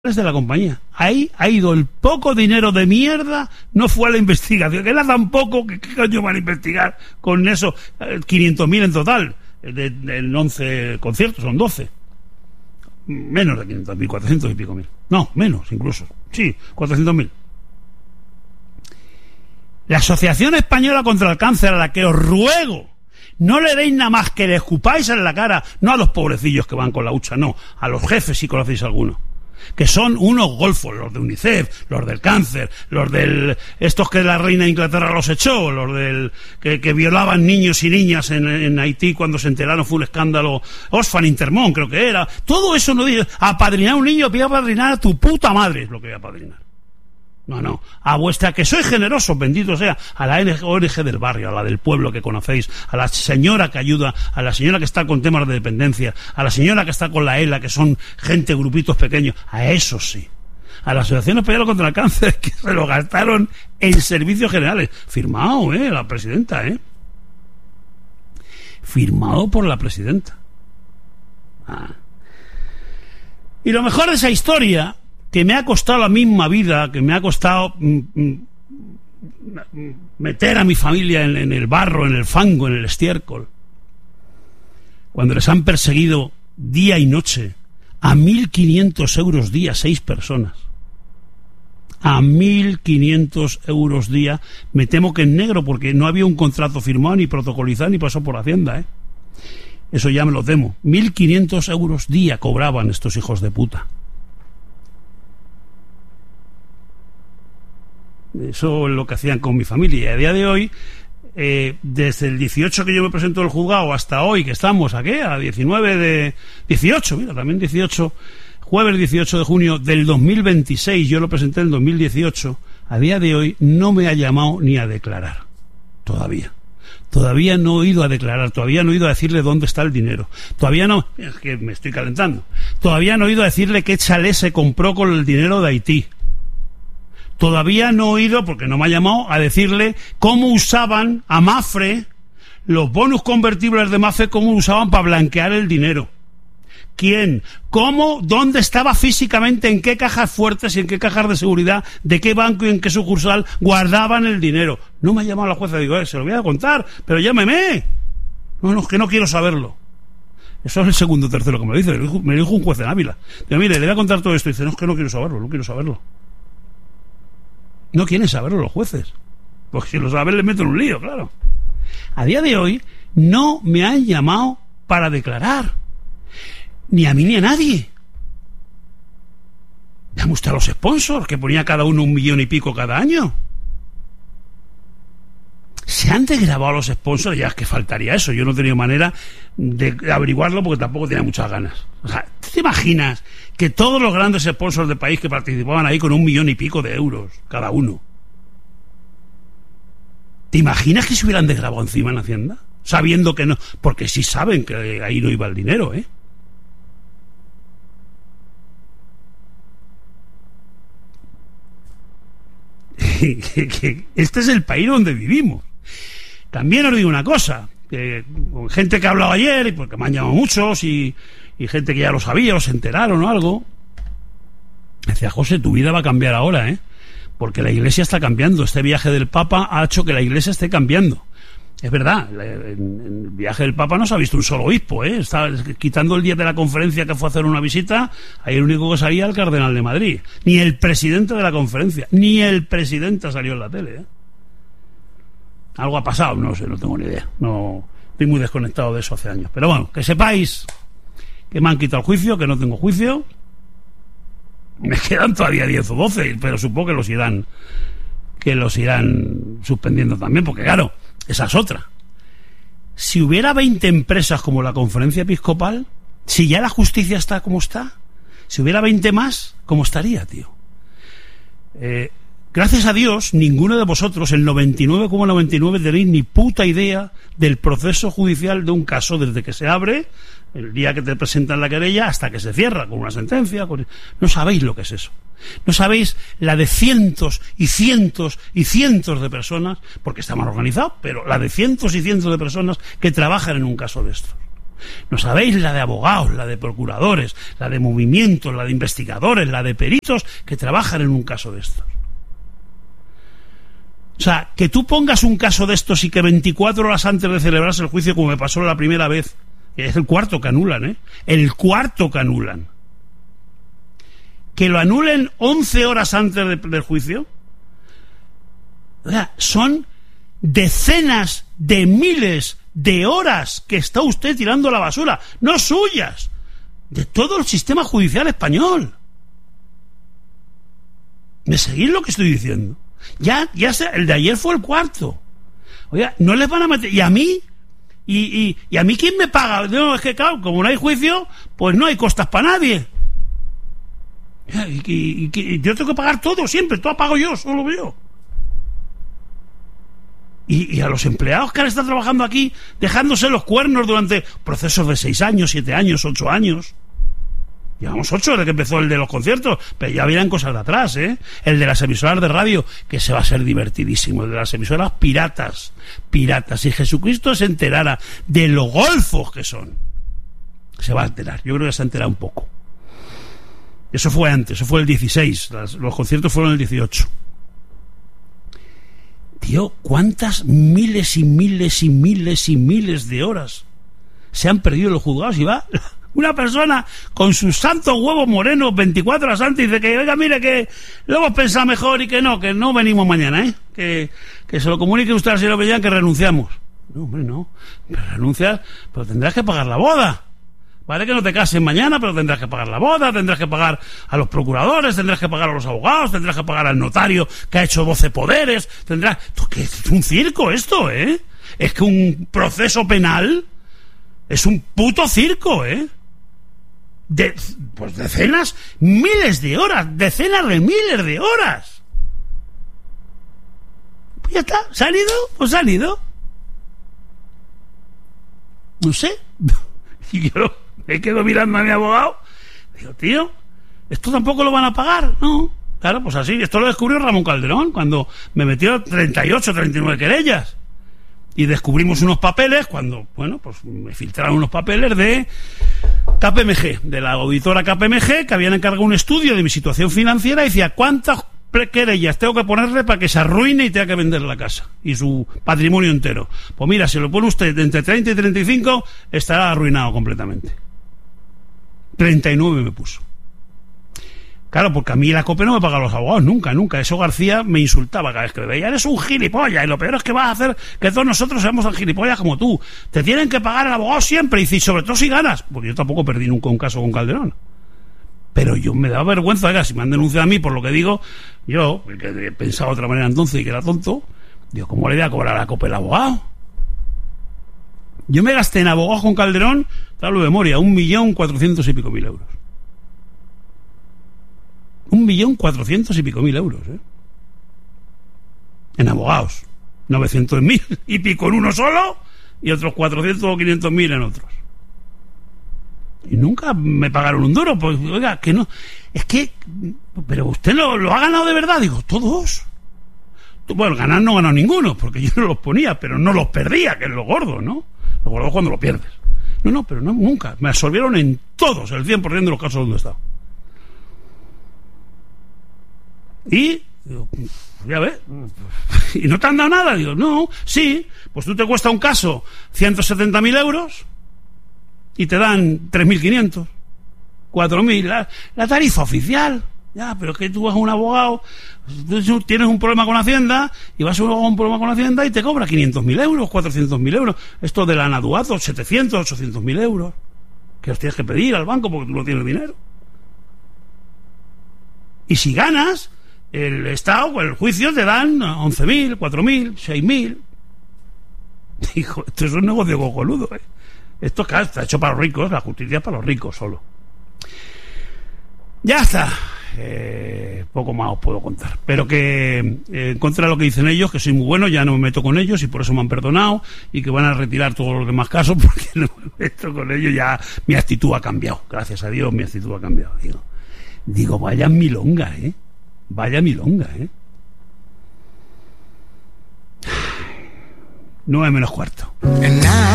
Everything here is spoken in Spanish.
de la compañía. Ahí ha ido el poco dinero de mierda, no fue a la investigación, que era tan poco que qué coño van a investigar con eso. 500.000 en total, en 11 conciertos, son 12. Menos de 500.000, 400 y pico mil. No, menos incluso. Sí, 400.000. La Asociación Española contra el Cáncer, a la que os ruego no le deis nada más que le escupáis en la cara, no a los pobrecillos que van con la hucha, no, a los jefes si conocéis alguno, que son unos golfos, los de UNICEF, los del cáncer, los del estos que la reina de Inglaterra los echó, los del que violaban niños y niñas en Haití cuando se enteraron, fue un escándalo. Oxfam Intermón creo que era. Todo eso no dice apadrinar a un niño, voy a apadrinar a tu puta madre, es lo que voy a apadrinar. No, a vuestra, que sois generosos, bendito sea, a la ONG del barrio, a la del pueblo que conocéis, a la señora que ayuda, a la señora que está con temas de dependencia, a la señora que está con la ELA, que son gente, grupitos pequeños, a eso sí. A la Asociación Española contra el Cáncer, que se lo gastaron en servicios generales. Firmado, la presidenta, firmado por la presidenta. Y lo mejor de esa historia, que me ha costado la misma vida, que me ha costado meter a mi familia en el barro, en el fango, en el estiércol, cuando les han perseguido día y noche a 1.500 euros día, 6 personas, a 1.500 euros día, me temo que en negro, porque no había un contrato firmado, ni protocolizado, ni pasó por Hacienda, eso ya me lo temo. 1.500 euros día cobraban estos hijos de puta. Eso es lo que hacían con mi familia. Y a día de hoy, desde el 18 que yo me presento al juzgado hasta hoy, que estamos aquí, a 19 de... 18, mira, también 18, jueves 18 de junio del 2026, yo lo presenté en el 2018, a día de hoy no me ha llamado ni a declarar. Todavía no he ido a declarar, todavía no he ido a decirle dónde está el dinero. Todavía no... Es que me estoy calentando. Todavía no he ido a decirle qué chalet se compró con el dinero de Haití. Todavía no he ido, porque no me ha llamado, a decirle cómo usaban a Mafre, los bonus convertibles de Mafre, cómo usaban para blanquear el dinero. ¿Quién? ¿Cómo? ¿Dónde estaba físicamente? ¿En qué cajas fuertes y en qué cajas de seguridad? ¿De qué banco y en qué sucursal guardaban el dinero? No me ha llamado la jueza, digo, se lo voy a contar, pero llámeme. No, es que no quiero saberlo. Eso es el segundo o tercero que me lo dice. Me lo dijo un juez en Ávila. Digo, mire, le voy a contar todo esto. Y dice, no, es que no quiero saberlo. No quieren saberlo los jueces, porque si lo saben les meten un lío, claro. A día de hoy no me han llamado para declarar, ni a mí ni a nadie. Llame usted a los sponsors, que ponía cada uno 1 millón y pico cada año. Se han desgrabado los sponsors, ya es que faltaría eso. Yo no he tenido manera de averiguarlo porque tampoco tenía muchas ganas. O sea, ¿tú te imaginas que todos los grandes sponsors del país que participaban ahí con 1 millón y pico de euros cada uno? ¿Te imaginas que se hubieran desgrabado encima en Hacienda? Sabiendo que no, porque sí saben que ahí no iba el dinero, Este es el país donde vivimos. También os digo una cosa, que con gente que ha hablado ayer, y porque me han llamado muchos, y gente que ya lo sabía, o se enteraron o algo, decía, José, tu vida va a cambiar ahora, porque la Iglesia está cambiando. Este viaje del Papa ha hecho que la Iglesia esté cambiando. Es verdad, en el viaje del Papa no se ha visto un solo obispo, está quitando el día de la conferencia que fue a hacer una visita, ahí el único que salía el cardenal de Madrid, ni el presidente de la conferencia, ni el presidente salió en la tele, Algo ha pasado, no sé, no tengo ni idea, no, estoy muy desconectado de eso hace años, pero bueno, que sepáis que me han quitado el juicio, que no tengo juicio, me quedan todavía 10 o 12, pero supongo que los irán suspendiendo también, porque claro, esa es otra. Si hubiera 20 empresas como la Conferencia Episcopal, si ya la justicia está como está, si hubiera 20 más, ¿cómo estaría, tío? Gracias a Dios, ninguno de vosotros, el 99,99, tenéis ni puta idea del proceso judicial de un caso desde que se abre, el día que te presentan la querella, hasta que se cierra con una sentencia. No sabéis lo que es eso. No sabéis la de cientos y cientos y cientos de personas, porque está mal organizado, pero la de cientos y cientos de personas que trabajan en un caso de estos. No sabéis la de abogados, la de procuradores, la de movimientos, la de investigadores, la de peritos que trabajan en un caso de estos. O sea, que tú pongas un caso de estos y que 24 horas antes de celebrarse el juicio, como me pasó la primera vez, que es el cuarto que anulan, el cuarto que anulan, que lo anulen 11 horas antes del juicio, o sea, son decenas de miles de horas que está usted tirando a la basura, no suyas, de todo el sistema judicial español. ¿Me seguís lo que estoy diciendo? Ya sé, el de ayer fue el cuarto. Oiga, no les van a meter. ¿Y a mí? ¿Y a mí quién me paga? No, es que claro, como no hay juicio, pues no hay costas para nadie. Y yo tengo que pagar todo siempre, todo pago yo, solo yo. Y a los empleados que han estado trabajando aquí, dejándose los cuernos durante procesos de 6 años, 7 años, 8 años. Llevamos 8 desde que empezó el de los conciertos, pero ya vienen cosas de atrás, ¿eh? El de las emisoras de radio, que se va a ser divertidísimo. El de las emisoras piratas. Si Jesucristo se enterara de lo golfos que son, se va a enterar. Yo creo que se ha enterado un poco. Eso fue antes, eso fue el 16. Los conciertos fueron el 18. Tío, ¿cuántas miles y miles y miles y miles de horas se han perdido en los juzgados? Y va una persona con sus santos huevos morenos 24 horas antes y dice que, oiga, mire, que lo hemos pensado mejor y que no venimos mañana, que se lo comunique usted al señor Bellán que renunciamos. No, hombre, no. Pero renuncias, pero tendrás que pagar la boda. Vale que no te cases mañana, pero tendrás que pagar la boda, tendrás que pagar a los procuradores, tendrás que pagar a los abogados, tendrás que pagar al notario que ha hecho 12 poderes, tendrás... ¿Qué? Es un circo esto, ¿eh? Es que un proceso penal es un puto circo, ¿eh? Pues decenas, miles de horas, decenas de miles de horas. Pues ya está, ¿se han ido? Pues se han ido. No sé. Y yo me quedo mirando a mi abogado. Digo, tío, ¿esto tampoco lo van a pagar? No. Claro, pues así. Esto lo descubrió Ramón Calderón cuando me metió 38, 39 querellas. Y descubrimos unos papeles cuando, bueno, pues me filtraron unos papeles de KPMG, de la auditora KPMG, que habían encargado un estudio de mi situación financiera y decía, ¿cuántas querellas tengo que ponerle para que se arruine y tenga que vender la casa y su patrimonio entero? Pues mira, si lo pone usted entre 30 y 35, estará arruinado completamente. 39 me puso. Claro, porque a mí la COPE no me paga los abogados, nunca. Eso García me insultaba cada vez que me veía. Eres un gilipollas, y lo peor es que vas a hacer que todos nosotros seamos tan gilipollas como tú. Te tienen que pagar el abogado siempre, y sobre todo si ganas. Porque yo tampoco perdí nunca un caso con Calderón. Pero yo me da vergüenza, oiga, si me han denunciado a mí por lo que digo, yo, que pensaba de otra manera entonces y que era tonto, digo, ¿cómo le voy a cobrar a la COPE el abogado? Yo me gasté en abogados con Calderón, te hablo de memoria, 1.400.000 y pico euros. 1.400.000 y pico euros, en abogados. 900.000 y pico en uno solo y otros 400 o 500.000 en otros. Y nunca me pagaron un duro, pues, oiga, que no. Es que, pero usted lo ha ganado de verdad. Digo, todos. Bueno, ganar no ganó ninguno, porque yo no los ponía, pero no los perdía, que es lo gordo, ¿no? Lo gordo es cuando lo pierdes. No, pero no, nunca. Me absorbieron en todos, el 100% de los casos donde he estado. Y, digo, ya ves, ¿y no te han dado nada? Digo, no, sí, pues tú te cuesta un caso 170.000 euros y te dan 3.500, 4.000, la tarifa oficial. Ya, pero es que tú vas a un abogado, tú tienes un problema con Hacienda y vas a un problema con Hacienda y te cobra 500.000 euros, 400.000 euros. Esto de la Naduazo, 700, 800.000 euros, que los tienes que pedir al banco porque tú no tienes dinero. Y si ganas, el Estado, con el juicio, te dan 11.000, 4.000, 6.000. Hijo, esto es un negocio cojonudo, ¿eh? Esto está hecho para los ricos, la justicia es para los ricos solo. Ya está. Poco más os puedo contar. Pero que en contra de lo que dicen ellos, que soy muy bueno, ya no me meto con ellos y por eso me han perdonado y que van a retirar todos los demás casos porque no me meto con ellos. Ya mi actitud ha cambiado. Gracias a Dios mi actitud ha cambiado. Digo, vaya milonga, ¿eh? Vaya milonga, 9 menos cuarto.